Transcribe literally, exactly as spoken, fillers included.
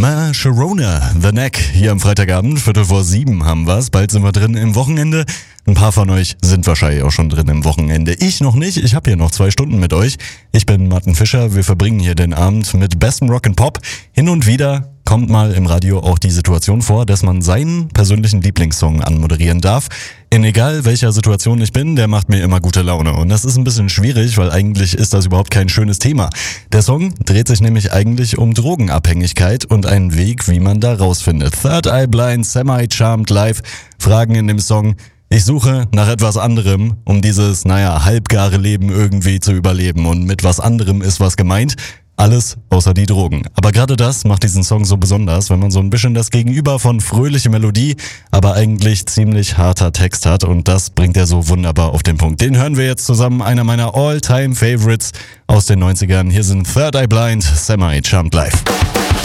Ma Sharona, The Neck, hier am Freitagabend, Viertel vor sieben haben wir's. Bald sind wir drin im Wochenende. Ein paar von euch sind wahrscheinlich auch schon drin im Wochenende. Ich noch nicht, ich habe hier noch zwei Stunden mit euch. Ich bin Martin Fischer, wir verbringen hier den Abend mit bestem Rock'n'Pop. Hin und wieder kommt mal im Radio auch die Situation vor, dass man seinen persönlichen Lieblingssong anmoderieren darf. In egal welcher Situation ich bin, der macht mir immer gute Laune. Und das ist ein bisschen schwierig, weil eigentlich ist das überhaupt kein schönes Thema. Der Song dreht sich nämlich eigentlich um Drogenabhängigkeit und einen Weg, wie man da rausfindet. Third Eye Blind, Semi-Charmed Live fragen in dem Song: Ich suche nach etwas anderem, um dieses, naja, halbgare Leben irgendwie zu überleben. Und mit was anderem ist was gemeint. Alles außer die Drogen. Aber gerade das macht diesen Song so besonders, wenn man so ein bisschen das Gegenüber von fröhliche Melodie, aber eigentlich ziemlich harter Text hat. Und das bringt er so wunderbar auf den Punkt. Den hören wir jetzt zusammen, einer meiner All-Time-Favorites aus den neunzigern. Hier sind Third Eye Blind, Semi-Charmed Live.